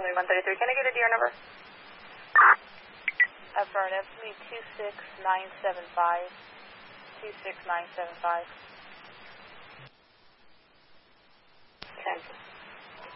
Estimate 133. Can I get a DR number? Affirmative. Estimate 26975. 26975.